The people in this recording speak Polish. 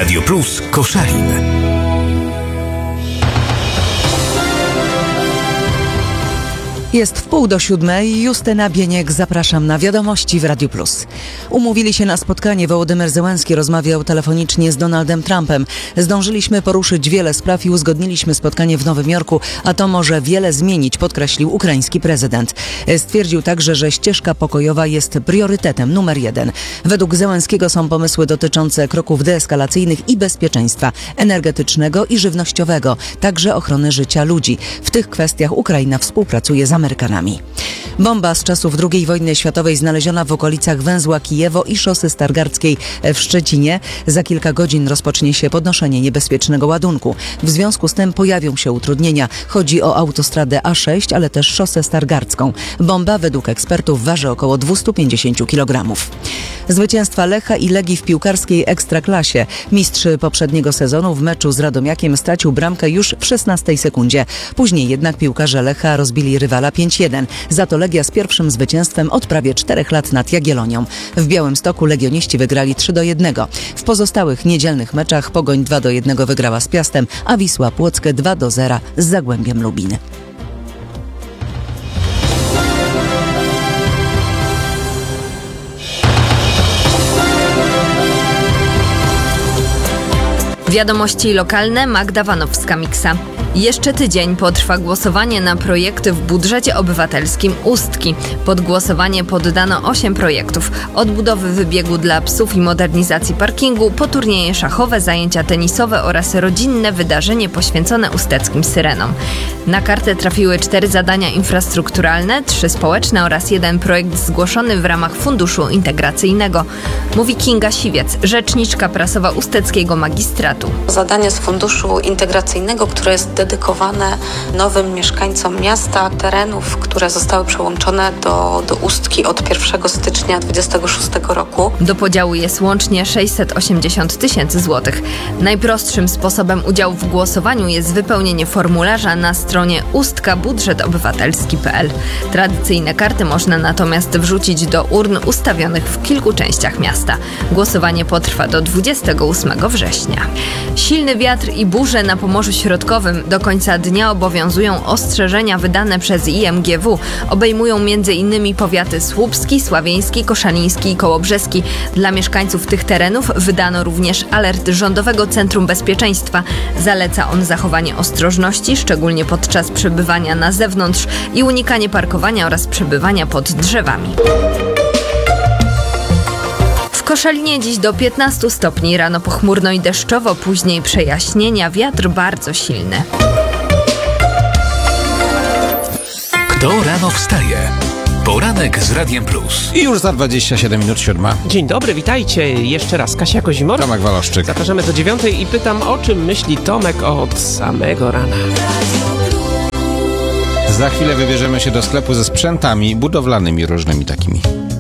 Radio Plus Koszalin. Jest 6:30. Justyna Bieniek, zapraszam na wiadomości w Radiu Plus. Umówili się na spotkanie. Wołodymyr Zełenski rozmawiał telefonicznie z Donaldem Trumpem. Zdążyliśmy poruszyć wiele spraw i uzgodniliśmy spotkanie w Nowym Jorku, a to może wiele zmienić, podkreślił ukraiński prezydent. Stwierdził także, że ścieżka pokojowa jest priorytetem numer 1. Według Zełenskiego są pomysły dotyczące kroków deeskalacyjnych i bezpieczeństwa energetycznego i żywnościowego, także ochrony życia ludzi. W tych kwestiach Ukraina współpracuje z Amerykanami. Bomba z czasów II wojny światowej znaleziona w okolicach węzła Kijewo i szosy Stargardzkiej w Szczecinie. Za kilka godzin rozpocznie się podnoszenie niebezpiecznego ładunku. W związku z tym pojawią się utrudnienia. Chodzi o autostradę A6, ale też szosę Stargardzką. Bomba według ekspertów waży około 250 kg. Zwycięstwa Lecha i Legii w piłkarskiej Ekstraklasie. Mistrz poprzedniego sezonu w meczu z Radomiakiem stracił bramkę już w 16 sekundzie. Później jednak piłkarze Lecha rozbili rywala 5-1. Za to Legia z pierwszym zwycięstwem od prawie 4 lat nad Jagiellonią. W Białymstoku legioniści wygrali 3-1. W pozostałych niedzielnych meczach Pogoń 2-1 wygrała z Piastem, a Wisła Płock 2-0 z Zagłębiem Lubin. Wiadomości lokalne, Magda Wanowska-Miksa. Jeszcze tydzień potrwa głosowanie na projekty w budżecie obywatelskim Ustki. Pod głosowanie poddano 8 projektów. Od budowy wybiegu dla psów i modernizacji parkingu, po turnieje szachowe, zajęcia tenisowe oraz rodzinne wydarzenie poświęcone usteckim syrenom. Na kartę trafiły 4 zadania infrastrukturalne, 3 społeczne oraz 1 projekt zgłoszony w ramach Funduszu Integracyjnego. Mówi Kinga Siwiec, rzeczniczka prasowa Usteckiego Magistratu. Zadanie z Funduszu Integracyjnego, które jest dedykowane nowym mieszkańcom miasta, terenów, które zostały przełączone do Ustki od 1 stycznia 2026 roku. Do podziału jest łącznie 680 000 złotych. Najprostszym sposobem udziału w głosowaniu jest wypełnienie formularza na stronie ustkabudżetobywatelski.pl. Tradycyjne karty można natomiast wrzucić do urn ustawionych w kilku częściach miasta. Głosowanie potrwa do 28 września. Silny wiatr i burze na Pomorzu Środkowym. Do końca dnia obowiązują ostrzeżenia wydane przez IMGW. Obejmują m.in. powiaty słupski, sławieński, koszaliński i kołobrzeski. Dla mieszkańców tych terenów wydano również alert Rządowego Centrum Bezpieczeństwa. Zaleca on zachowanie ostrożności, szczególnie podczas przebywania na zewnątrz i unikanie parkowania oraz przebywania pod drzewami. W Koszalinie dziś do 15 stopni, rano pochmurno i deszczowo, później przejaśnienia, wiatr bardzo silny. Kto rano wstaje? Poranek z Radiem Plus. I już za 27 minut 7. Dzień dobry, witajcie. Jeszcze raz Kasia Kozimor. Tomek Waloszczyk. Zapraszamy do 9 i pytam, o czym myśli Tomek od samego rana. Za chwilę wybierzemy się do sklepu ze sprzętami budowlanymi różnymi takimi.